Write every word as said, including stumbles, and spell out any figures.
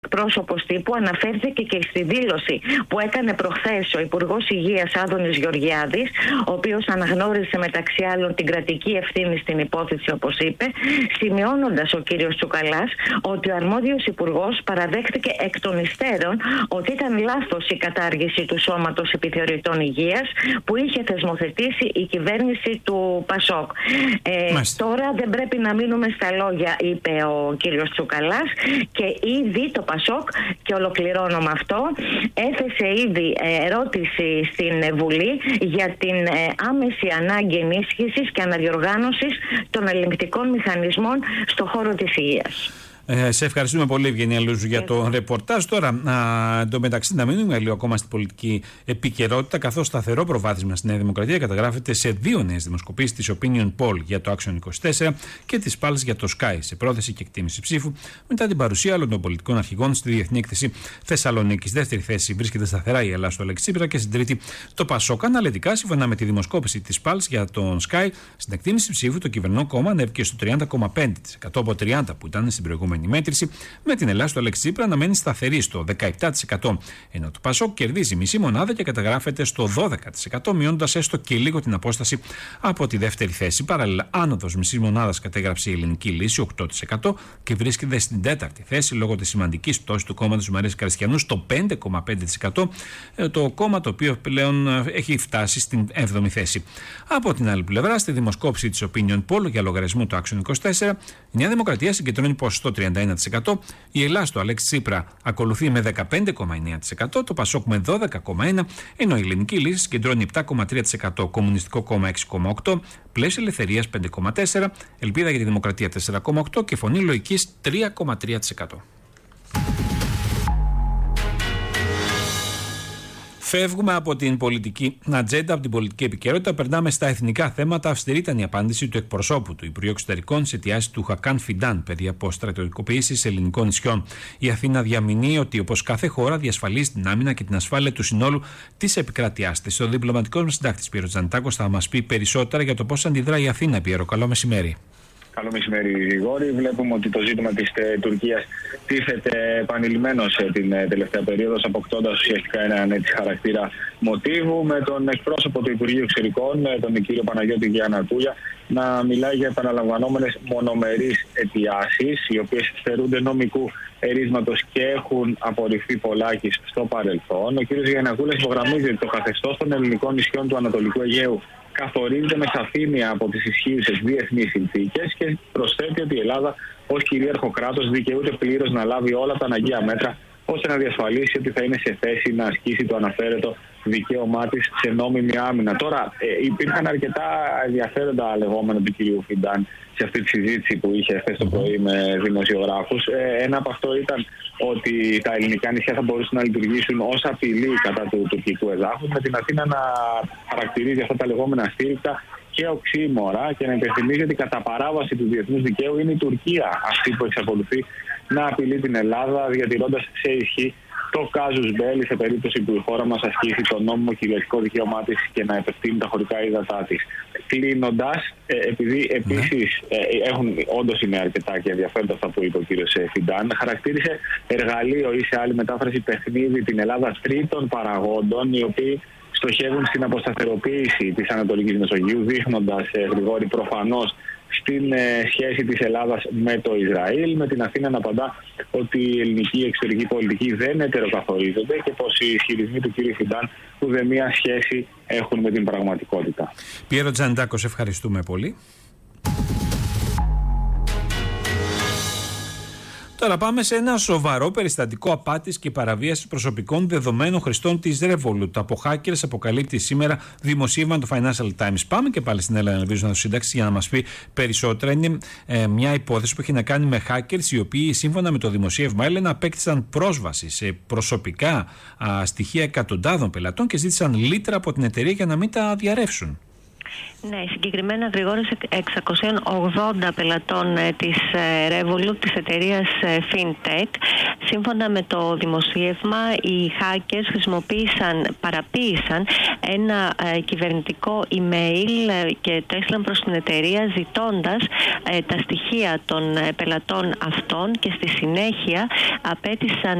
Πρόσωπος τύπου αναφέρθηκε και στη δήλωση που έκανε προχθές ο Υπουργός Υγείας Άδωνης Γεωργιάδης, ο οποίος αναγνώρισε μεταξύ άλλων την κρατική ευθύνη στην υπόθεση, όπως είπε, σημειώνοντας ο κύριος Τσουκαλάς ότι ο αρμόδιος υπουργός παραδέχτηκε εκ των υστέρων ότι ήταν λάθος η κατάργηση του Σώματος Επιθεωρητών Υγείας που είχε θεσμοθετήσει η κυβέρνηση του Πασόκ. Ε, τώρα δεν πρέπει να μείνουμε στα λόγια, είπε ο κύριος Τσουκαλάς, και ήδη το Πασόκ, και ολοκληρώνω με αυτό, έθεσε ήδη ερώτηση στην Βουλή για την άμεση ανάγκη ενίσχυσης και αναδιοργάνωσης των ελεγκτικών μηχανισμών στον χώρο της υγείας. Ε, σε ευχαριστούμε πολύ, Ευγενία Λούζου, για το ρεπορτάζ. Τώρα, εντωμεταξύ, να μείνουμε λίγο ακόμα στην πολιτική επικαιρότητα, καθώς σταθερό προβάδισμα στη Νέα Δημοκρατία καταγράφεται σε δύο νέες δημοσκοπήσεις της Opinion Poll για το Action είκοσι τέσσερα και της Pulse για το Sky, σε πρόθεση και εκτίμηση ψήφου, μετά την παρουσία άλλων των πολιτικών αρχηγών στη διεθνή έκθεση Θεσσαλονίκη. Δεύτερη θέση βρίσκεται σταθερά η Ελλάδα στο Αλέξη Τσίπρα και στην τρίτη το Πασόκ. Αναλυτικά, σύμφωνα με τη δημοσκόπηση της Pulse για τον Sky, στην εκτίμηση ψήφου το κυβερνό κόμμα ανέβηκε στο τριάντα κόμμα πέντε τοις εκατό από τριάντα τοις εκατό που ήταν στην προηγούμενη μέτρηση, με την Ελλάδα στο Αλέξη Τσίπρα να μένει σταθερή στο δεκαεπτά τοις εκατό, ενώ το Πασόκ κερδίζει μισή μονάδα και καταγράφεται στο δώδεκα τοις εκατό, μειώνοντας έστω και λίγο την απόσταση από τη δεύτερη θέση. Παράλληλα, άνοδος μισή μονάδα κατέγραψε η Ελληνική Λύση, οκτώ τοις εκατό, και βρίσκεται στην τέταρτη θέση λόγω της σημαντικής πτώσης του κόμματος του Μαρίας Καριστιανού στο πέντε κόμμα πέντε τοις εκατό, το κόμμα το οποίο πλέον έχει φτάσει στην έβδομη θέση. Από την άλλη πλευρά, στη δημοσκόπηση της Opinion Poll για λογαριασμό του Action είκοσι τέσσερα, η Νέα Δημοκρατία συγκεντρώνει ποσοστό τριάντα ένα τοις εκατό, η Ελλάδα στο Αλέξη Τσίπρα ακολουθεί με δεκαπέντε κόμμα εννέα τοις εκατό, το Πασόκ με δώδεκα κόμμα ένα τοις εκατό, ενώ η Ελληνική Λύση συγκεντρώνει επτά κόμμα τρία τοις εκατό, Κομμουνιστικό Κόμμα έξι κόμμα οκτώ τοις εκατό, Πλαίσιο Ελευθερίας πέντε κόμμα τέσσερα τοις εκατό, Ελπίδα για τη Δημοκρατία τέσσερα κόμμα οκτώ τοις εκατό και Φωνή Λογικής τρία κόμμα τρία τοις εκατό. Φεύγουμε από την πολιτική ατζέντα, από την πολιτική επικαιρότητα, περνάμε στα εθνικά θέματα. Αυστηρή ήταν η απάντηση του εκπροσώπου του Υπουργείου Εξωτερικών σε αιτιάσεις του Χακάν Φιντάν περί αποστρατιωτικοποίησης ελληνικών νησιών. Η Αθήνα διαμηνύει ότι, όπως κάθε χώρα, διασφαλίζει την άμυνα και την ασφάλεια του συνόλου της επικράτειάς της. Ο διπλωματικός μας συντάκτης Πίερο Τζανετάκος θα μας πει περισσότερα για το πώς αντιδράει η Αθήνα. Πίερο, καλό μεσημέρι. Καλό μεσημέρι, Γρηγόρη. Βλέπουμε ότι το ζήτημα της ε, Τουρκίας τίθεται επανειλημμένως ε, την ε, τελευταία περίοδο, αποκτώντας ουσιαστικά έναν έτσι χαρακτήρα μοτίβου, με τον εκπρόσωπο του Υπουργείου Εξωτερικών, ε, τον κύριο Παναγιώτη Γιαννατούλια, να μιλάει για επαναλαμβανόμενες μονομερείς αιτιάσεις, οι οποίες στερούνται νομικού ερίσματος και έχουν απορριφθεί πολλάκις στο παρελθόν. Ο κύριος Γιαννατούλιας υπογραμμίζει ότι το καθεστώς των ελληνικών νησιών του Ανατολικού Αιγαίου καθορίζεται με σαφήνεια από τις ισχύουσες διεθνείς συνθήκες και προσθέτει ότι η Ελλάδα ως κυρίαρχο κράτος δικαιούται πλήρως να λάβει όλα τα αναγκαία μέτρα ώστε να διασφαλίσει ότι θα είναι σε θέση να ασκήσει το αναφέρετο δικαίωμά της σε νόμιμη άμυνα. Τώρα, ε, υπήρχαν αρκετά ενδιαφέροντα λεγόμενα του κυρίου Φιντάν σε αυτή τη συζήτηση που είχε χθες το πρωί με δημοσιογράφους. Ε, ένα από αυτό ήταν ότι τα ελληνικά νησιά θα μπορούσαν να λειτουργήσουν ως απειλή κατά του τουρκικού εδάφους, με την Αθήνα να χαρακτηρίζει αυτά τα λεγόμενα αστήρικτα και οξύμορα και να υπενθυμίζει ότι κατά παράβαση του διεθνούς δικαίου είναι η Τουρκία αυτή που εξακολουθεί να απειλεί την Ελλάδα, διατηρώντας σε ισχύ το κάζους μπέλι σε περίπτωση που η χώρα μας ασκήσει το νόμιμο κυριαρχικό δικαίωμά της και να επεκτείνει τα χωρικά ύδατά της. Κλείνοντας, ε, επειδή επίσης ε, έχουν, όντως είναι αρκετά και ενδιαφέροντα αυτά που είπε ο κύριος Φιντάν, χαρακτήρισε εργαλείο ή σε άλλη μετάφραση παιχνίδι την Ελλάδα τρίτων παραγόντων, οι οποίοι στοχεύουν στην αποσταθεροποίηση της Ανατολικής Μεσογείου, δείχνοντας, ε, Γρηγόρη, προφανώς στην ε, σχέση της Ελλάδας με το Ισραήλ, με την Αθήνα να απαντά ότι η ελληνική εξωτερική πολιτική δεν ετεροκαθορίζεται και πως οι ισχυρισμοί του κ. Φιντάν ουδέμια σχέση έχουν με την πραγματικότητα. Πίερο Τζανετάκο, ευχαριστούμε πολύ. Τώρα πάμε σε ένα σοβαρό περιστατικό απάτης και παραβίασης προσωπικών δεδομένων χρηστών της Revolut. Από hackers αποκαλύπτει σήμερα δημοσίευμα το Financial Times. Πάμε και πάλι στην Έλενα Ελβίζου να το συντάξει για να μας πει περισσότερα. Είναι ε, μια υπόθεση που έχει να κάνει με hackers οι οποίοι, σύμφωνα με το δημοσίευμα, Έλενα, απέκτησαν πρόσβαση σε προσωπικά α, στοιχεία εκατοντάδων πελατών και ζήτησαν λίτρα από την εταιρεία για να μην τα διαρρεύσουν. Ναι, συγκεκριμένα Γρηγόρης εξακόσια ογδόντα πελατών της Revolut, της εταιρείας FinTech. Σύμφωνα με το δημοσίευμα, οι hackers χρησιμοποίησαν, παραποίησαν ένα ε, κυβερνητικό email και το έστειλαν προς την εταιρεία ζητώντας ε, τα στοιχεία των ε, πελατών αυτών και στη συνέχεια απέτησαν